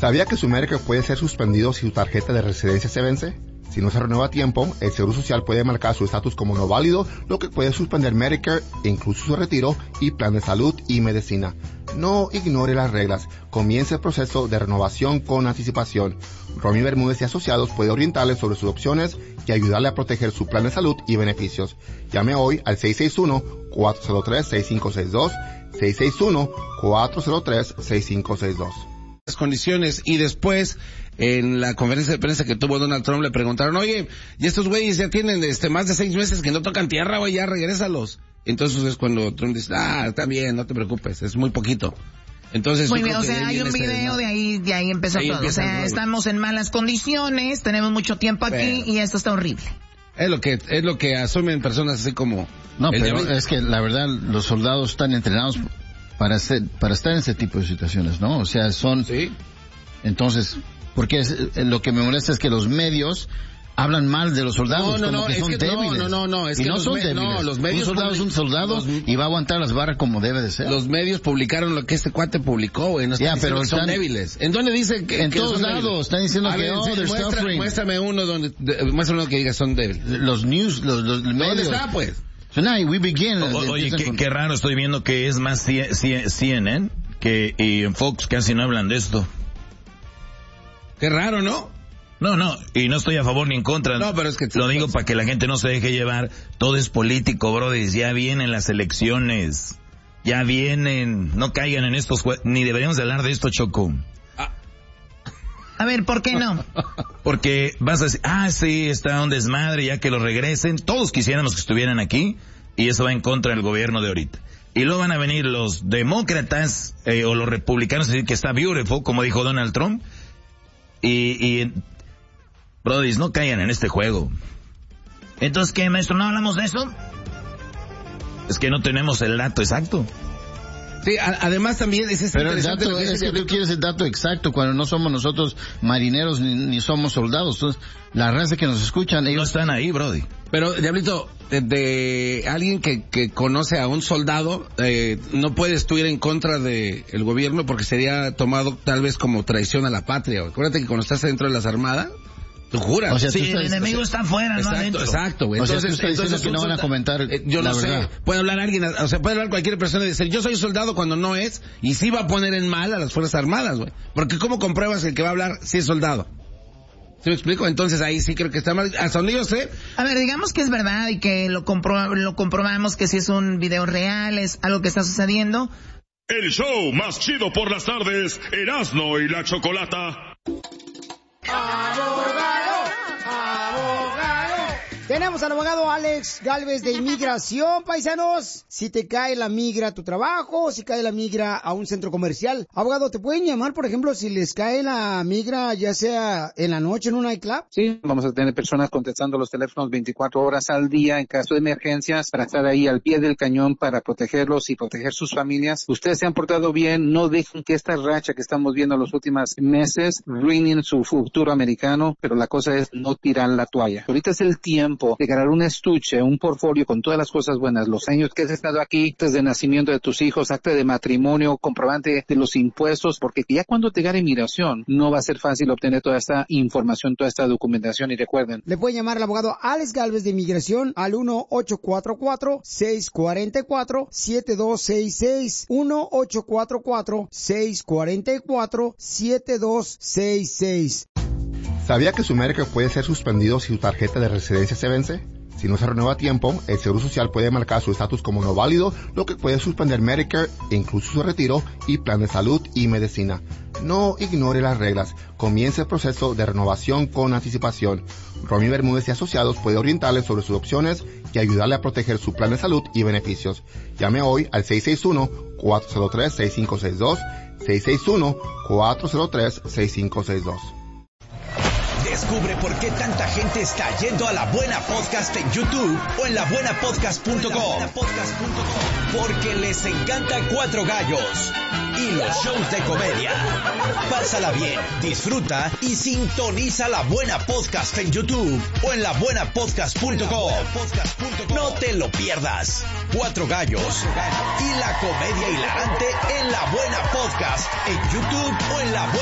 ¿Sabía que su Medicare puede ser suspendido si su tarjeta de residencia se vence? Si no se renueva a tiempo, el Seguro Social puede marcar su estatus como no válido, lo que puede suspender Medicare, incluso su retiro y plan de salud y medicina. No ignore las reglas. Comience el proceso de renovación con anticipación. Romy Bermúdez y Asociados puede orientarle sobre sus opciones y ayudarle a proteger su plan de salud y beneficios. Llame hoy al 661-403-6562, 661-403-6562. Las condiciones, y después en la conferencia de prensa que tuvo Donald Trump le preguntaron, oye, y estos güeyes ya tienen más de 6 meses que no tocan tierra, güey, ya regrésalos. Entonces es cuando Trump dice, está bien, no te preocupes, es muy poquito. Entonces, muy bien, o sea, hay un video de ahí empezó todo. O sea, estamos en malas condiciones, tenemos mucho tiempo aquí y esto está horrible. Es lo que asumen personas así como... No, pero es que la verdad los soldados están entrenados para estar en ese tipo de situaciones, ¿no? O sea, son... Sí. Entonces, porque lo que me molesta es que los medios hablan mal de los soldados, como que son débiles. No, es que no son débiles. No, los medios... Un soldado es un soldado y va a aguantar las barras como debe de ser. Los medios publicaron lo que este cuate publicó, güey. No pero son débiles. ¿En dónde dice que en todos lados están diciendo que they're suffering. Muéstrame uno que diga son débiles. Los medios. ¿Dónde está, pues? So now we begin. Oye, qué raro, estoy viendo que es más CNN y en Fox casi no hablan de esto. Qué raro, ¿no? No, y no estoy a favor ni en contra. No, pero es que... Lo digo para que la gente no se deje llevar. Todo es político, brother. Ya vienen las elecciones. Ya vienen. No caigan en estos ni deberíamos de hablar de esto, Choco. A ver, ¿por qué no? Porque vas a decir, sí, está un desmadre, ya que lo regresen. Todos quisiéramos que estuvieran aquí, y eso va en contra del gobierno de ahorita. Y luego van a venir los demócratas, o los republicanos, a decir que está beautiful, como dijo Donald Trump. Y brodies, no caigan en este juego. Entonces, ¿qué, maestro? ¿No hablamos de eso? Es que no tenemos el dato exacto. Sí, además también es pero el dato es que tú quieres el dato exacto cuando no somos nosotros marineros ni somos soldados. Entonces, la raza que nos escuchan, ellos no están ahí, brody. Pero, Diablito, de alguien que conoce a un soldado, no puedes tú ir en contra de el gobierno porque sería tomado tal vez como traición a la patria. Acuérdate que cuando estás dentro de las armadas, tú juras. O sea, sí, el enemigo está afuera, no adentro. Exacto, güey. Entonces que no van a comentar yo la no verdad. sé. Puede hablar alguien, o sea, puede hablar cualquier persona y decir, yo soy soldado cuando no es, y sí va a poner en mal a las Fuerzas Armadas, güey. Porque ¿cómo compruebas que el que va a hablar sí es soldado? ¿Sí me explico? Entonces ahí sí creo que está mal. Hasta donde yo sé. A ver, digamos que es verdad y que lo comprobamos que si es un video real, es algo que está sucediendo. El show más chido por las tardes, Erasmo y la Chocolata. Tenemos al abogado Alex Gálvez de Inmigración, paisanos. Si te cae la migra a tu trabajo, si cae la migra a un centro comercial. Abogado, ¿te pueden llamar, por ejemplo, si les cae la migra, ya sea en la noche en un nightclub? Sí, vamos a tener personas contestando los teléfonos 24 horas al día en caso de emergencias para estar ahí al pie del cañón para protegerlos y proteger sus familias. Ustedes se han portado bien, no dejen que esta racha que estamos viendo los últimos meses ruinen su futuro americano, pero la cosa es no tirar la toalla. Ahorita es el tiempo de ganar un estuche, un portfolio con todas las cosas buenas, los años que has estado aquí, actas de nacimiento de tus hijos, acta de matrimonio, comprobante de los impuestos, porque ya cuando te gane inmigración no va a ser fácil obtener toda esta información, toda esta documentación. Y recuerden, le pueden llamar al abogado Alex Gálvez de Inmigración al 1-844-644-7266, 1-844-644-7266. ¿Sabía que su Medicare puede ser suspendido si su tarjeta de residencia se vence? Si no se renueva a tiempo, el Seguro Social puede marcar su estatus como no válido, lo que puede suspender Medicare, incluso su retiro y plan de salud y medicina. No ignore las reglas. Comience el proceso de renovación con anticipación. Romy Bermúdez y Asociados puede orientarle sobre sus opciones y ayudarle a proteger su plan de salud y beneficios. Llame hoy al 661-403-6562, 661-403-6562. Descubre por qué tanta gente está yendo a La Buena Podcast en YouTube o en labuenapodcast.com. Porque les encanta Cuatro Gallos y los shows de comedia. Pásala bien, disfruta y sintoniza La Buena Podcast en YouTube o en labuenapodcast.com. No te lo pierdas. Cuatro Gallos y la comedia hilarante en La Buena Podcast en YouTube o en La Buena